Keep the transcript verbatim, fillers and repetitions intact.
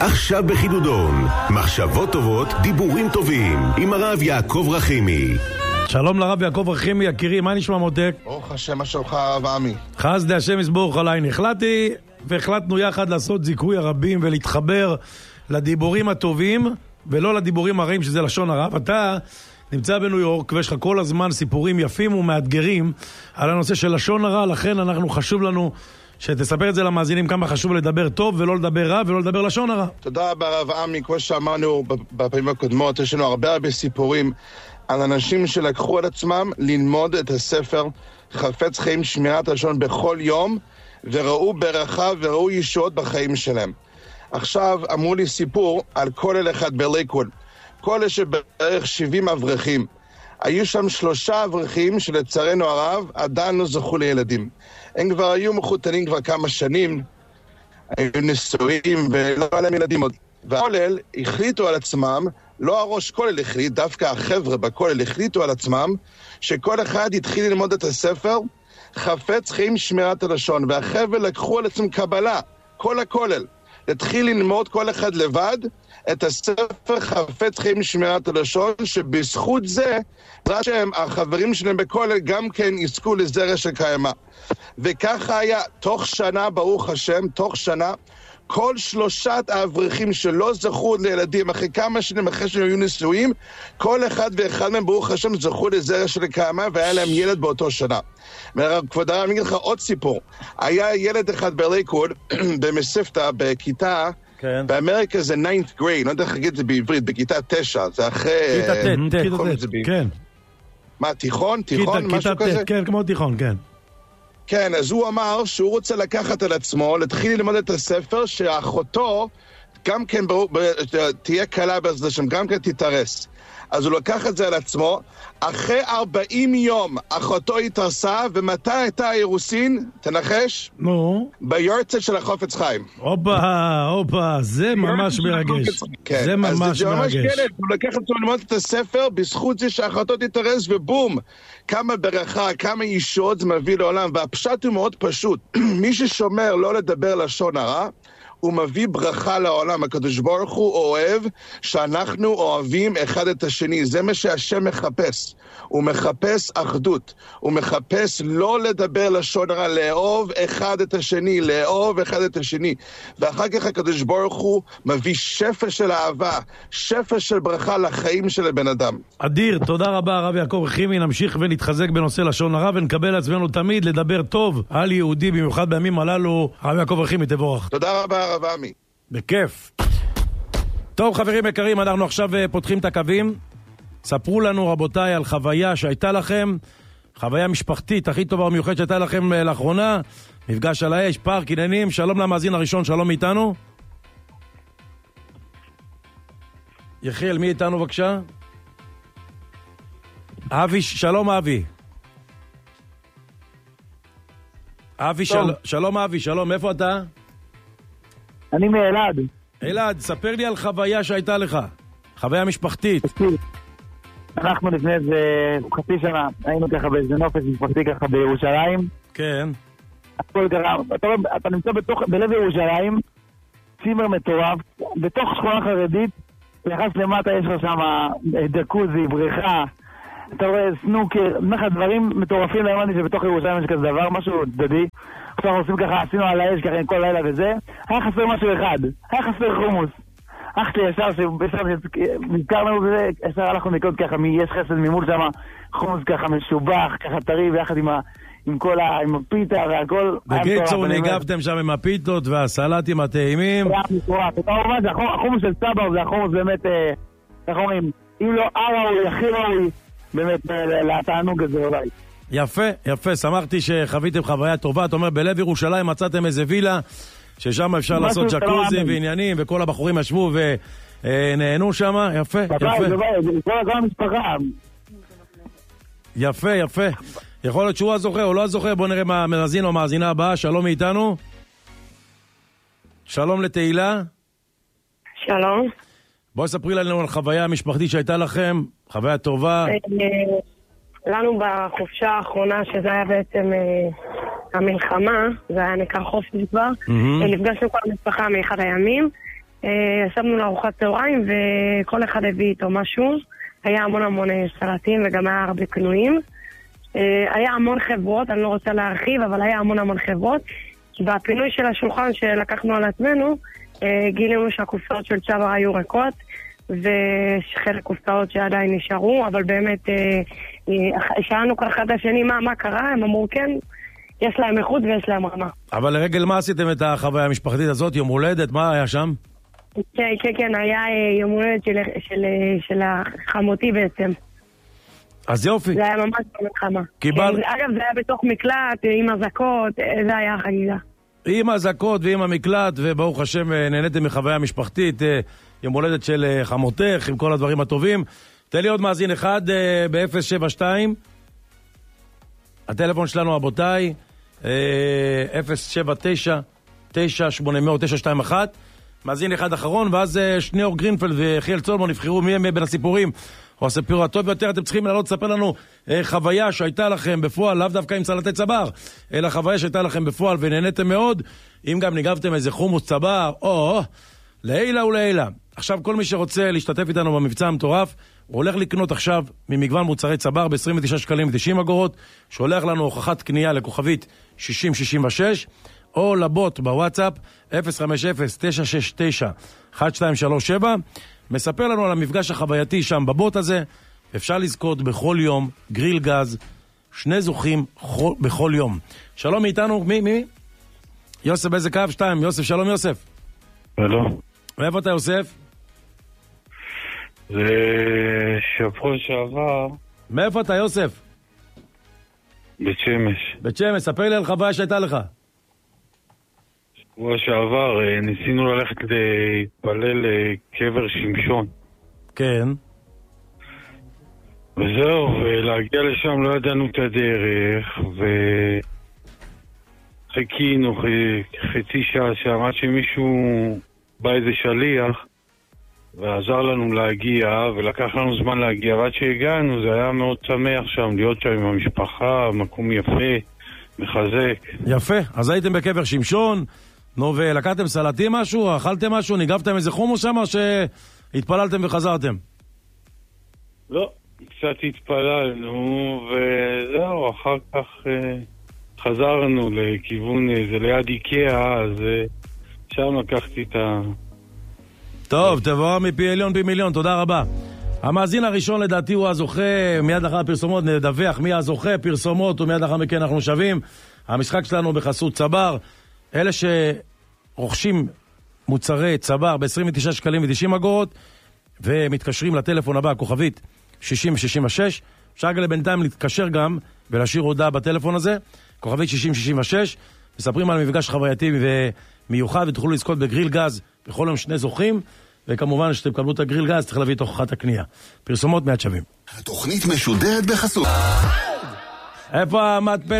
עכשיו בחידודון, מחשבות טובות, דיבורים טובים, עם הרב יעקב רחימי. שלום לרב יעקב רחימי, יקירי, מה נשמע מותק? ברוך השם, מה שלומך הרב עמי? חסדי השם יסבורך עליי. החלטתי והחלטנו יחד לעשות זיכוי הרבים ולהתחבר לדיבורים הטובים ולא לדיבורים הרעים שזה לשון הרב. אתה נמצא בניו יורק ויש לך כל הזמן סיפורים יפים ומאתגרים על הנושא של לשון הרע, לכן אנחנו חשוב לנו שתספר את זה למאזינים כמה חשוב לדבר טוב ולא לדבר רע ולא לדבר לשון הרע. תודה רבה הרב עמי, כמו שאמרנו בפעמים הקודמות, יש לנו הרבה הרבה סיפורים על אנשים שלקחו על עצמם ללמוד את הספר חפץ חיים שמירת לשון בכל יום וראו ברכה וראו ישועות בחיים שלהם. עכשיו אמרו לי סיפור על כולל אחד בלייקווד, כולל שבערך שבעים אברכים. היו שם שלושה אברכים שלצערנו הרב עדיין לא זכו לילדים. הם כבר היו מחותנים כבר כמה שנים, היו נשואים ולא היה להם ילדים עוד. והכולל החליטו על עצמם, לא הראש כולל החליט, דווקא החבר'ה בכולל החליטו על עצמם, שכל אחד התחיל ללמוד את הספר חפץ חיים שמירת הלשון, והחבר'ה לקחו על עצמם קבלה, כל הכולל. התחיל ללמוד כל אחד לבד את הספר חפץ חיים שמירת הלשון, שבזכות זה, בעזרת השם, החברים שלהם בכולל גם כן יזכו לזרע של קיימא. וככה היה, תוך שנה, ברוך השם, תוך שנה, כל שלושת האברכים שלא זכו לילדים, אחרי כמה שנים, אחרי שהם היו נשואים, כל אחד ואחד מהם, ברוך השם, זכו לזרע של קיימא, והיה להם ילד באותו שנה. כבוד הרב, אני אגיד לך עוד סיפור. היה ילד אחד בלייקווד, במספתא, בכיתה, כן. באמריקה זה ninth grade, לא יודע איך להגיד את זה בעברית, בכיתה תשע, זה אחרי... כיתה ת', כיתה ת', כן. מה, תיכון? תיכון? משהו כזה? כן, כמו תיכון, כן. כן, אז הוא אמר שהוא רוצה לקחת על עצמו, להתחיל ללמוד את הספר, שאחותו גם כן תהיה קלה בזה, שגם כן תתארס. אז הוא לקח את זה על עצמו, אחרי ארבעים יום אחותו התארסה, ומתי הייתה האירוסין? תנחש? נו? ביורצייט של החפץ חיים. הופה, הופה, זה ממש מרגש. כן, זה ממש אז זה ממש מרגש. כן, הוא לקח את עצמו ללמוד את הספר, בזכות זה שאחותו תתארס, ובום, כמה ברכה, כמה ישועות זה מביא לעולם, והפשט הוא מאוד פשוט. מי ששומר לא לדבר לשון הרע, הוא מביא ברכה לעולם. הקדוש ברוך הוא אוהב שאנחנו אוהבים אחד את השני. זה מה שהשם מחפש. הוא מחפש אחדות. הוא מחפש לא לדבר לשון הרע, לאהוב אחד את השני, לאהוב אחד את השני. ואחר כך הקדוש ברוך הוא מביא שפע של אהבה, שפע של ברכה לחיים של הבן אדם. אדיר, תודה רבה הרב יעקב רחימי. נמשיך ונתחזק בנושא לשון הרע ונקבל עצמנו תמיד לדבר טוב על יהודי, במיוחד בימים הללו. הרב יעקב רחימי, תבורך. תודה רבה הרב עמי. בכיף. טוב חברים יקרים, אנחנו עכשיו פותחים את הקווים. ספרו לנו רבותיי על חוויה שהייתה לכם, חוויה משפחתית הכי טובה ומיוחדת שהייתה לכם לאחרונה, מפגש על האש, פארק, עניינים. שלום למאזין הראשון, שלום איתנו. יחיאל, מי איתנו בבקשה? אבי, שלום אבי. אבי, של... שלום אבי, שלום, איפה אתה? אני מאלעד. אלעד, ספר לי על חוויה שהייתה לך, חוויה משפחתית. אנחנו לפני איזה חצי שנה היינו ככה באיזה נופש משפחתי ככה בירושלים. כן. הכל קרה, אתה, אתה נמצא בתוך, בלב ירושלים, צימר מטורף, בתוך שכונה חרדית, לחץ למטה יש לך שם דקוזי, בריכה, אתה רואה סנוקר, נחה דברים מטורפים. לא האמנתי שבתוך ירושלים יש כזה דבר, משהו דדי. עכשיו אנחנו עושים ככה, עשינו על האש ככה עם כל לילה וזה, היה חסר משהו אחד, היה חסר חומוס. אח שלי ישר שנזכרנו בזה, ישר הלכנו לקוד ככה, יש חסד ממול שם, חומוס ככה משובח, ככה טרי, ויחד עם, ה, עם כל ה... עם הפיתה והכל. בקיצור, ניגבתם שם עם הפיתות והסלטים הטעימים. זה היה מטורף. אתה אומר, זה החומוס של סבא, זה החומוס באמת, איך אומרים, אם לא אראוי, הכי ראוי, באמת, לתענוג הזה אולי. יפה, יפה, שמחתי שחוויתם חוויה טובה. אתה אומר, בלב ירושלים מצאתם איזה וילה, ששם אפשר לעשות ג'קוזי ועניינים, וכל הבחורים ישבו ונהנו שם. יפה, יפה. כל המשפחה. יפה, יפה. יכול להיות שהוא הזוכר או לא הזוכר. בוא נראה מה המאזין או המאזינה הבאה. שלום מאיתנו. שלום לתהילה. שלום. בואי ספרי לנו על חוויה המשפחתית שהייתה לכם, חוויה טובה. לנו בחופשה האחרונה, שזה היה בעצם המלחמה, זה היה נקרא חופש כבר, נפגשנו כל המשפחה מאחד הימים, ישבנו לארוחת צהריים וכל אחד הביא איתו משהו. היה המון המון סלטים וגם היה הרבה קנויים. היה המון חברות, אני לא רוצה להרחיב, אבל היה המון המון חברות. בפינוי של השולחן שלקחנו על עצמנו, גילינו שהקופסאות של צבר היו ריקות, וחלק קופסאות שעדיין נשארו, אבל באמת שאלנו כל אחד השני מה, מה קרה, הם אמרו כן, יש להם איכות ויש להם רמה. אבל לרגל מה עשיתם את החוויה המשפחתית הזאת, יום הולדת, מה היה שם? כן, כן, כן, היה יום הולדת של, של, של החמותי בעצם. אז יופי. זה היה ממש במלחמה. קיבל... אגב, זה היה בתוך מקלט, עם הזקות, זה היה החגיגה. עם הזקות ועם המקלט, וברוך השם נהניתם מחוויה משפחתית, יום הולדת של חמותך, עם כל הדברים הטובים. תן לי עוד מאזין אחד ב-אפס שבע שתיים. הטלפון שלנו, רבותיי, אפס שבע תשע תשע שמונה אפס אפס תשע שתיים אחת. מאזין אחד אחרון, ואז שניאור גרינפלד וחיאל צולמן נבחרו מי הם בין הסיפורים או הסיפור הטוב ביותר. אתם צריכים לעלות לספר לנו חוויה שהייתה לכם בפועל, לאו דווקא עם סלטי צבר, אלא חוויה שהייתה לכם בפועל ונהניתם מאוד. אם גם ניגבתם איזה חומוס צבר, או לילה ולילה. עכשיו כל מי שרוצה להשתתף איתנו במבצע המטורף, הוא הולך לקנות עכשיו ממגוון מוצרי צבר ב-עשרים ותשעה שקלים ותשעים אגורות, שולח לנו הוכחת קנייה לכוכבית שישים שישים ושש, או לבוט בוואטסאפ אפס חמש אפס תשע שש תשע אחת שתיים שלוש שבע. מספר לנו על המפגש החווייתי שם בבוט הזה. אפשר לזכות בכל יום גריל גז, שני זוכים בכל יום. שלום מאיתנו, מי? מי? יוסף באיזה קו? שתיים. יוסף, שלום יוסף. שלום. מאיפה אתה יוסף? זה שבוע שעבר. מאיפה אתה יוסף? בית שמש. בית שמש, ספר לי על חוויה שהייתה לך. שבוע שעבר ניסינו ללכת להתפלל לקבר שמשון. כן. וזהו, ולהגיע לשם לא ידענו את הדרך, וחיכינו חצי שעה שם עד שמישהו בא איזה שליח ועזר לנו להגיע, ולקח לנו זמן להגיע, ועד שהגענו זה היה מאוד שמח שם, להיות שם עם המשפחה, מקום יפה, מחזק. יפה, אז הייתם בקבר שמשון, נו, ולקחתם סלטים משהו, אכלתם משהו, ניגבתם איזה חומוס שם, או שהתפללתם וחזרתם? לא, קצת התפללנו, וזהו, אחר כך אה, חזרנו לכיוון, זה ליד איקאה, אז אה, שם לקחתי את ה... טוב, תבוא מפי עליון פי מיליון, תודה רבה. המאזין הראשון לדעתי הוא הזוכה, מיד אחר הפרסומות נדווח מי הזוכה, פרסומות, ומיד אחר מכן אנחנו שווים. המשחק שלנו בחסות צבר. אלה שרוכשים מוצרי צבר ב-עשרים ותשעה שקלים ותשעים אגורות ומתקשרים לטלפון הבא, כוכבית שישים שישים ושש, אפשר בינתיים להתקשר גם ולהשאיר הודעה בטלפון הזה, כוכבית שישים שישים ושש, מספרים על מפגש חווייתי ומיוחד ותוכלו לזכות בגריל גז בכל יום שני זוכים, וכמובן שאתם קבלו את הגריל גז צריך להביא את הוכחת הקנייה. פרסומות מיד שווים. התוכנית משודרת בחסות. איפה המדפסת?